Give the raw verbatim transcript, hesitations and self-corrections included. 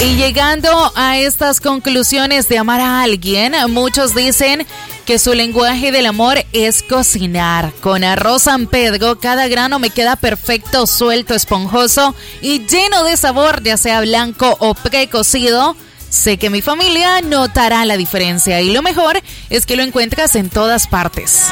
Y llegando a estas conclusiones de amar a alguien, muchos dicen que su lenguaje del amor es cocinar. Con arroz San Pedro, cada grano me queda perfecto, suelto, esponjoso y lleno de sabor, ya sea blanco o precocido. Sé que mi familia notará la diferencia y lo mejor es que lo encuentras en todas partes.